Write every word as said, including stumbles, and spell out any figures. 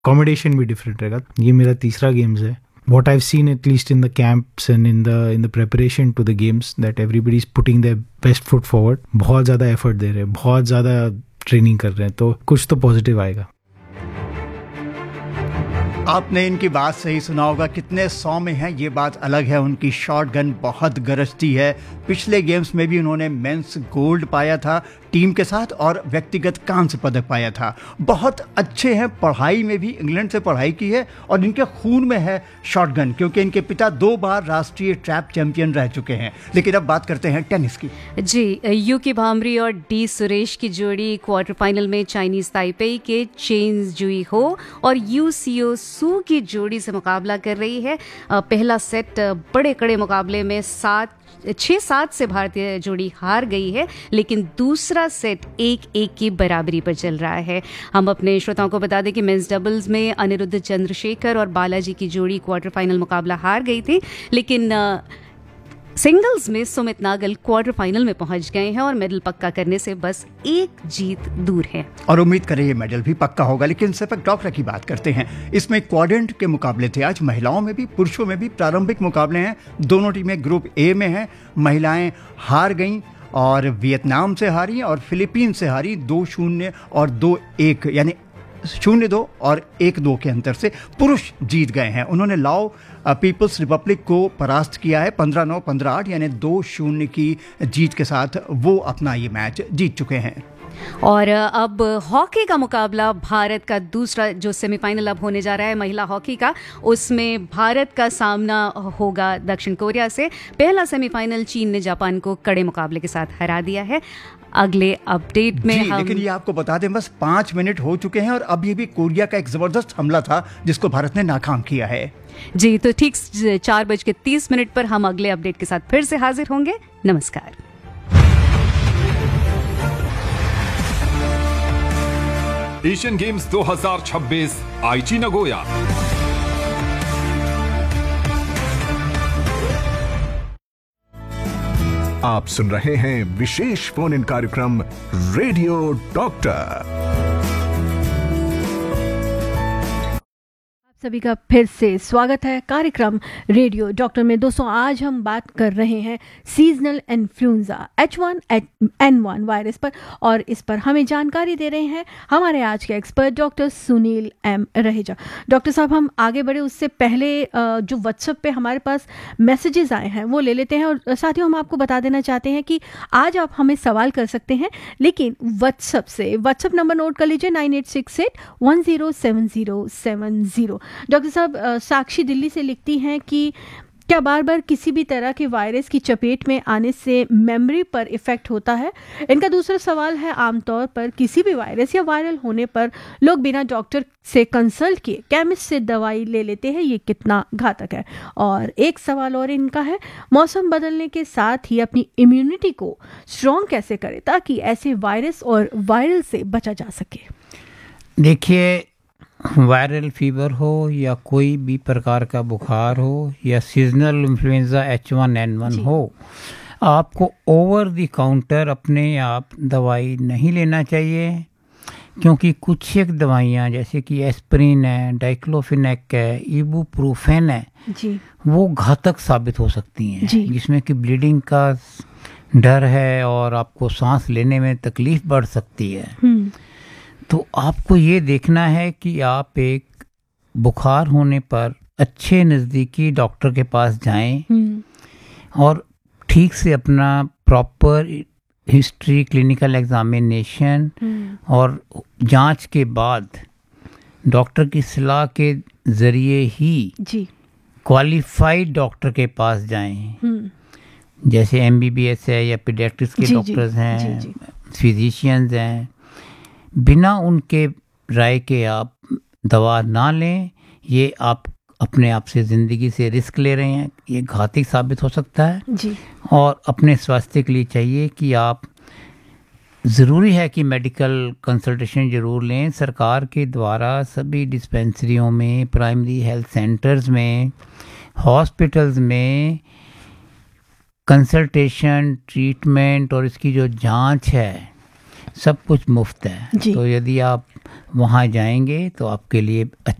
Accommodation भी different रहेगा। ये मेरा तीसरा गेम्स है। What I've seen at least in the camps and in the in the preparation to the games that everybody is putting their best foot forward, बहुत ज़्यादा effort दे रहे हैं, बहुत ज़्यादा ट्रेनिंग कर रहे हैं, तो कुछ तो पॉजिटिव आएगा। आपने इनकी बात सही सुना होगा, कितने सौ में हैं ये बात अलग है। उनकी शॉटगन बहुत गरजती है। पिछले गेम्स में भी उन्होंने मेंस गोल्ड पाया था टीम के साथ और व्यक्तिगत कांस्य पदक पाया था। बहुत अच्छे हैं, पढ़ाई में भी इंग्लैंड से पढ़ाई की है और इनके खून में है शॉटगन, क्योंकि इनके पिता दो बार राष्ट्रीय ट्रैप चैंपियन रह चुके हैं। लेकिन अब बात करते हैं टेनिस की। जी, यूकी भांबरी और डी सुरेश की जोड़ी क्वार्टर फाइनल में चाइनीज ताइपेई के चेन जुई हो और यू सियो सू की जोड़ी से मुकाबला कर रही है। पहला सेट बड़े कड़े मुकाबले में सात छः सात से भारतीय जोड़ी हार गई है, लेकिन दूसरा सेट एक एक की बराबरी पर चल रहा है। हम अपने श्रोताओं को बता दें कि मेंस डबल्स में अनिरुद्ध चंद्रशेखर और बालाजी की जोड़ी क्वार्टर फाइनल मुकाबला हार गई थी, लेकिन सिंगल्स में सुमित नागल क्वार्टर फाइनल में पहुंच गए हैं और मेडल पक्का करने से बस एक जीत दूर है। और उम्मीद करें ये मेडल भी पक्का होगा। लेकिन सेपक टॉकरा की बात करते हैं। इसमें क्वाड्रेंट के मुकाबले थे आज, महिलाओं में भी पुरुषों में भी प्रारंभिक मुकाबले हैं। दोनों टीमें ग्रुप ए में हैं। महिलाएं हार गईं और वियतनाम से हारी और फिलीपींस से हारी दो शून्य और दो एक, यानी शून्य दो और एक दो के अंतर से। पुरुष जीत गए हैं, उन्होंने लाओ पीपल्स रिपब्लिक को परास्त किया है पंद्रह नौ पंद्रह आठ, यानी दो शून्य की जीत के साथ वो अपना ये मैच जीत चुके हैं। और अब हॉकी का मुकाबला, भारत का दूसरा जो सेमीफाइनल अब होने जा रहा है महिला हॉकी का, उसमें भारत का सामना होगा दक्षिण कोरिया से। पहला सेमीफाइनल चीन ने जापान को कड़े मुकाबले के साथ हरा दिया है। अगले अपडेट में हम लेकिन ये आपको बता दें, बस पाँच मिनट हो चुके हैं और अब ये भी कोरिया का एक जबरदस्त हमला था जिसको भारत ने नाकाम किया है। जी, तो ठीक चार बज के तीस मिनट पर हम अगले अपडेट के साथ फिर से हाजिर होंगे। नमस्कार। एशियन गेम्स दो हज़ार छब्बीस आईची नगोया। आप सुन रहे हैं विशेष फोन इन कार्यक्रम रेडियो डॉक्टर। सभी का फिर से स्वागत है कार्यक्रम रेडियो डॉक्टर में। दोस्तों, आज हम बात कर रहे हैं seasonal influenza H one N one virus पर, और इस पर हमें जानकारी दे रहे हैं हमारे आज के expert doctor Sunil M Raheja. Doctor साहब, हम आगे बढ़े उससे पहले जो व्हाट्सएप पे हमारे पास मैसेजेस आए हैं वो ले लेते हैं। और साथियों, हम आपको बता देना चाहते हैं कि आज आप हमें सवाल कर सकते हैं, लेकिन व्हाट्सएप से। व्हाट्सएप नंबर नोट कर लीजिए, nine eight six eight one zero seven zero seven zero. Doctor साहब, साक्षी दिल्ली से लिखती हैं कि क्या बार बार किसी भी तरह के वायरस की चपेट में आने से मेमोरी पर इफेक्ट होता है? इनका दूसरा सवाल है, आमतौर पर किसी भी वायरस या वायरल होने पर लोग बिना डॉक्टर से कंसल्ट किए केमिस्ट से दवाई ले लेते हैं, ये कितना घातक है? और एक सवाल और इनका है, मौसम बदलने के साथ ही अपनी इम्यूनिटी को स्ट्रॉन्ग कैसे करें ताकि ऐसे वायरस और वायरल से बचा जा सके? देखिए, वायरल फीवर हो या कोई भी प्रकार का बुखार हो या seasonal influenza H one N one हो, आपको ओवर द काउंटर अपने आप दवाई नहीं लेना चाहिए, क्योंकि कुछ एक दवाइयाँ जैसे कि एस्प्रिन है, डाइक्लोफिनेक है, इबुप्रोफेन है जी, वो घातक साबित हो सकती हैं, जिसमें कि ब्लीडिंग का डर है और आपको सांस लेने में तकलीफ बढ़ सकती है। तो आपको ये देखना है कि आप एक बुखार होने पर अच्छे नज़दीकी डॉक्टर के पास जाएं और ठीक से अपना प्रॉपर हिस्ट्री, क्लिनिकल एग्जामिनेशन और जांच के बाद डॉक्टर की सलाह के ज़रिए ही जी क्वालिफाइड डॉक्टर के पास जाएं, जैसे एमबीबीएस है या पीडियाट्रिक्स के डॉक्टर्स हैं, फिजिशियंस हैं। बिना उनके राय के आप दवा ना लें, ये आप अपने आप से ज़िंदगी से रिस्क ले रहे हैं, ये घातक साबित हो सकता है जी। और अपने स्वास्थ्य के लिए चाहिए कि आप, ज़रूरी है कि मेडिकल कंसल्टेशन ज़रूर लें। सरकार के द्वारा सभी डिस्पेंसरियों में, प्राइमरी हेल्थ सेंटर्स में, हॉस्पिटल्स में कंसल्टेशन, ट्रीटमेंट और इसकी जो जांच है सब कुछ मुफ्त है। जी। तो यदि आप वहाँ जाएंगे तो आपके लिए